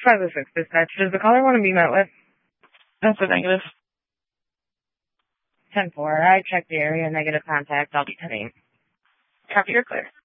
506 dispatch. Does the caller want to be met with? That's a negative. 10-4. I checked the area. Negative contact. I'll be 10-8. Copy, you're clear.